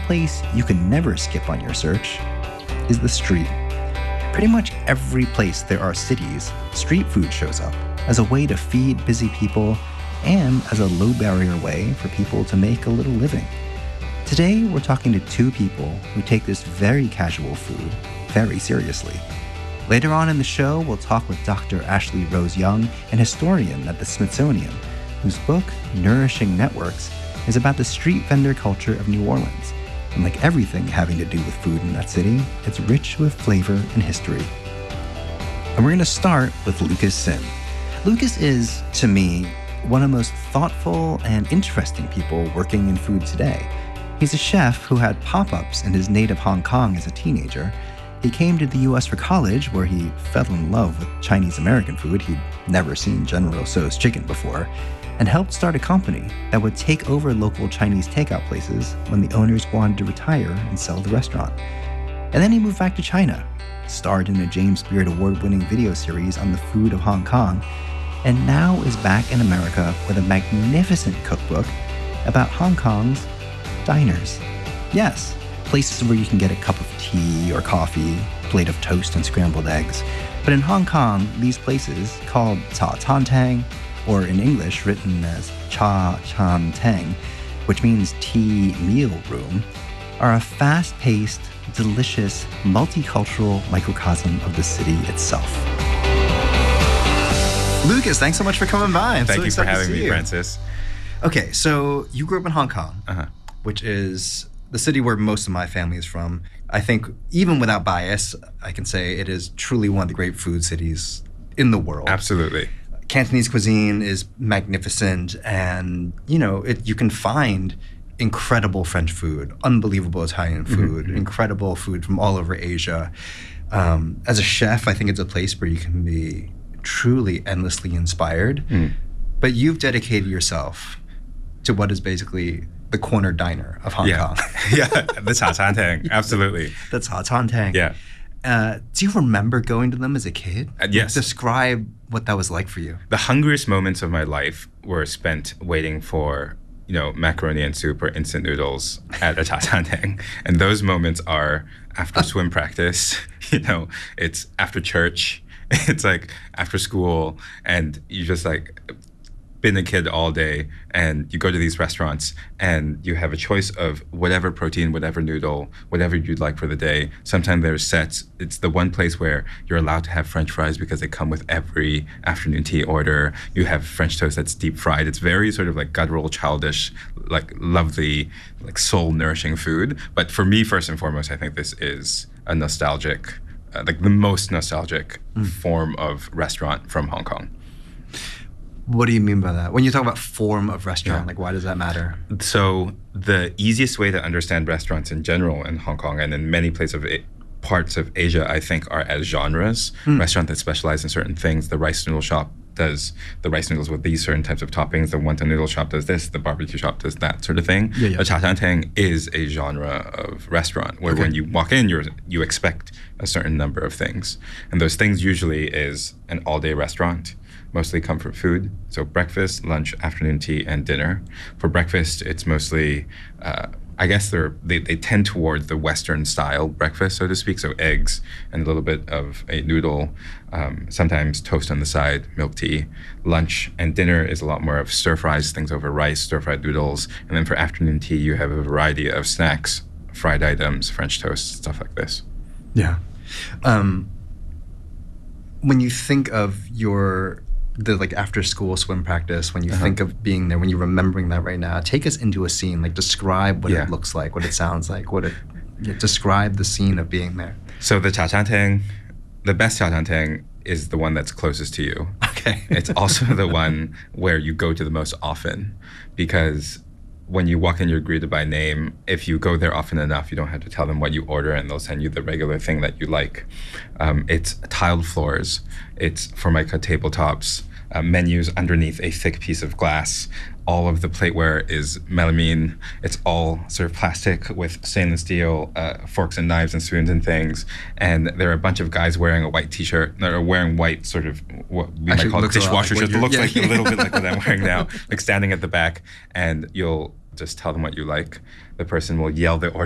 place you can never skip on your search is the street. Pretty much every place there are cities, street food shows up as a way to feed busy people and as a low-barrier way for people to make a little living. Today, we're talking to two people who take this very casual food very seriously. Later on in the show, we'll talk with Dr. Ashley Rose Young, an historian at the Smithsonian, whose book, Nourishing Networks, is about the street vendor culture of New Orleans. And like everything having to do with food in that city, it's rich with flavor and history. And we're going to start with Lucas Sim. Lucas is, to me, one of the most thoughtful and interesting people working in food today. He's a chef who had pop-ups in his native Hong Kong as a teenager. He came to the US for college, where he fell in love with Chinese-American food. He'd never seen General Tso's chicken before, and helped start a company that would take over local Chinese takeout places when the owners wanted to retire and sell the restaurant. And then he moved back to China, starred in a James Beard Award-winning video series on the food of Hong Kong, and now is back in America with a magnificent cookbook about Hong Kong's diners. Yes, places where you can get a cup of tea or coffee, a plate of toast and scrambled eggs. But in Hong Kong, these places, called Cha Chan Teng, or in English written as Cha Chan Teng, which means tea meal room, are a fast-paced, delicious, multicultural microcosm of the city itself. Lucas, thanks so much for coming by. Thank you for having me, Francis. Okay, so you grew up in Hong Kong, which is the city where most of my family is from. I think even without bias, I can say it is truly one of the great food cities in the world. Absolutely. Cantonese cuisine is magnificent, and you can find incredible French food, unbelievable Italian food, incredible food from all over Asia. As a chef, I think it's a place where you can be truly endlessly inspired. But you've dedicated yourself to what is basically the corner diner of Hong Kong. Yeah, the Cha Chan Teng, absolutely. The Cha Chan Teng. Yeah. Do you remember going to them as a kid? Yes. Describe what that was like for you. The hungriest moments of my life were spent waiting for, macaroni and soup or instant noodles at a Cha Chan Teng. And those moments are after swim practice, it's after church, it's like after school, and you just been a kid all day, and you go to these restaurants and you have a choice of whatever protein, whatever noodle, whatever you'd like for the day. Sometimes there's sets. It's the one place where you're allowed to have French fries because they come with every afternoon tea order. You have French toast that's deep fried. It's very sort of guttural, childish, lovely, soul nourishing food. But for me, first and foremost, I think this is a nostalgic, the most nostalgic form of restaurant from Hong Kong. What do you mean by that? When you talk about form of restaurant, why does that matter? So the easiest way to understand restaurants in general in Hong Kong and in many parts of Asia, I think, are as genres. Restaurant that specialize in certain things. The rice noodle shop does the rice noodles with these certain types of toppings. The wonton noodle shop does this. The barbecue shop does that sort of thing. The Cha Chan Teng is a genre of restaurant where when you walk in, you expect a certain number of things. And those things usually is an all-day restaurant. Mostly comfort food, so breakfast, lunch, afternoon tea, and dinner. For breakfast, it's mostly, I guess they tend towards the Western style breakfast, so to speak, so eggs and a little bit of a noodle, sometimes toast on the side, milk tea. Lunch and dinner is a lot more of stir fries, things over rice, stir-fried noodles, and then for afternoon tea, you have a variety of snacks, fried items, French toast, stuff like this. Yeah. When you think of the after school swim practice, when you think of being there, when you're remembering that right now, take us into a scene, describe what it looks like, what it sounds like, describe the scene of being there. So the Cha Chan Teng, the best Cha Chan Teng is the one that's closest to you. Okay. It's also the one where you go to the most often, because when you walk in, you're greeted by name. If you go there often enough, you don't have to tell them what you order, and they'll send you the regular thing that you like. It's tiled floors. It's Formica tabletops. Menus underneath a thick piece of glass. All of the plateware is melamine. It's all sort of plastic with stainless steel forks and knives and spoons and things. And there are a bunch of guys wearing a white t-shirt, or wearing white sort of what we might call dishwasher shirt. It looks like a little bit like what I'm wearing now, standing at the back, and you'll just tell them what you like. The person will yell the order